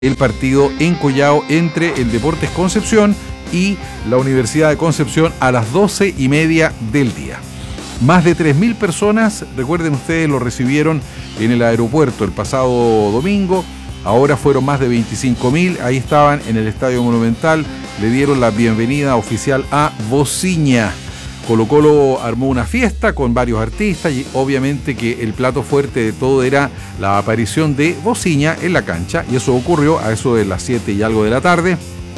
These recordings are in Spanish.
el partido en Collao entre el Deportes Concepción y la Universidad de Concepción a las 12:30 del día. Más de 3.000 personas, recuerden ustedes, lo recibieron en el aeropuerto el pasado domingo. Ahora fueron más de 25.000, ahí estaban en el Estadio Monumental, le dieron la bienvenida oficial a Bociña. Colo-Colo armó una fiesta con varios artistas y obviamente que el plato fuerte de todo era la aparición de Bociña en la cancha, y eso ocurrió a eso de las 7 y algo de la tarde.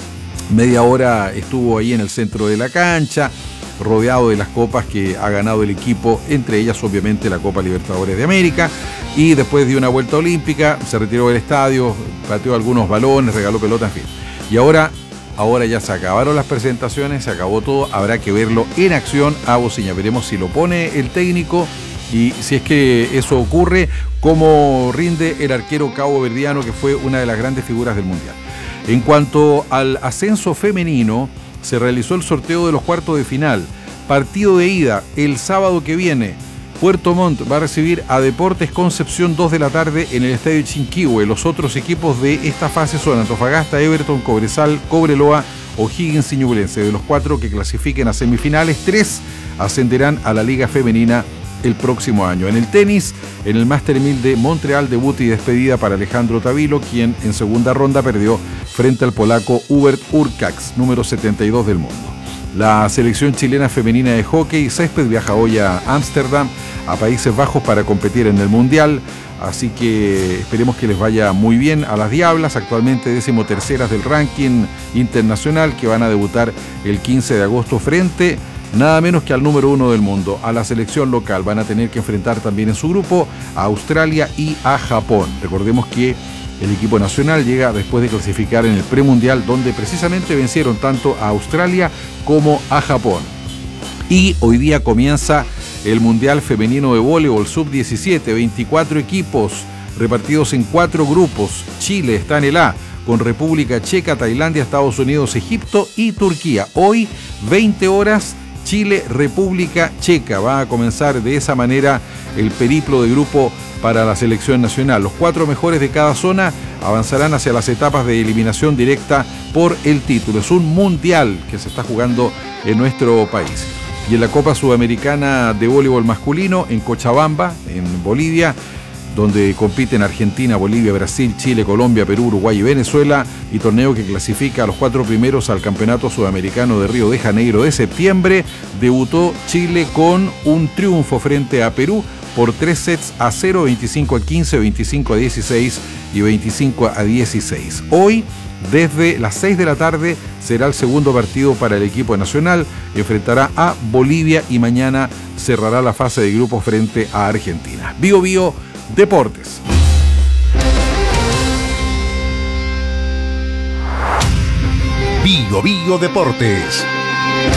Media hora estuvo ahí en el centro de la cancha, rodeado de las copas que ha ganado el equipo, entre ellas obviamente la Copa Libertadores de América, y después dio una vuelta olímpica, se retiró del estadio, pateó algunos balones, regaló pelota, en fin. Y ahora ya se acabaron las presentaciones, se acabó todo, habrá que verlo en acción a Bociña. Veremos si lo pone el técnico y si es que eso ocurre, cómo rinde el arquero caboverdiano, que fue una de las grandes figuras del Mundial. En cuanto al ascenso femenino, se realizó el sorteo de los cuartos de final. Partido de ida el sábado que viene. Puerto Montt va a recibir a Deportes Concepción 2 de la tarde en el Estadio Chinquihue. Los otros equipos de esta fase son Antofagasta, Everton, Cobresal, Cobreloa, O'Higgins y Ñublense. De los 4 que clasifiquen a semifinales, 3 ascenderán a la Liga Femenina el próximo año. En el tenis, en el Master 1000 de Montreal, debut y despedida para Alejandro Tavilo, quien en segunda ronda perdió frente al polaco Hubert Hurkacz, número 72 del mundo. La selección chilena femenina de hockey césped viaja hoy a Ámsterdam, a Países Bajos, para competir en el Mundial, así que esperemos que les vaya muy bien a las Diablas, actualmente 13º del ranking internacional, que van a debutar el 15 de agosto frente nada menos que al número 1 del mundo, a la selección local. Van a tener que enfrentar también en su grupo a Australia y a Japón. Recordemos que el equipo nacional llega después de clasificar en el premundial, donde precisamente vencieron tanto a Australia como a Japón. Y hoy día comienza el Mundial Femenino de Voleibol Sub-17, 24 equipos repartidos en 4 grupos. Chile está en el A, con República Checa, Tailandia, Estados Unidos, Egipto y Turquía. Hoy, 20 horas, Chile, República Checa. Va a comenzar de esa manera el periplo de grupo para la selección nacional. Los 4 mejores de cada zona avanzarán hacia las etapas de eliminación directa por el título. Es un mundial que se está jugando en nuestro país. Y en la Copa Sudamericana de Voleibol Masculino, en Cochabamba, en Bolivia, donde compiten Argentina, Bolivia, Brasil, Chile, Colombia, Perú, Uruguay y Venezuela, y torneo que clasifica a los 4 primeros al Campeonato Sudamericano de Río de Janeiro de septiembre, debutó Chile con un triunfo frente a Perú por 3-0, 25-15, 25-16 y 25-16. Hoy, desde las 6 de la tarde, será el segundo partido para el equipo nacional. Enfrentará a Bolivia y mañana cerrará la fase de grupos frente a Argentina. Bio Bio Deportes. Bio Bio Deportes.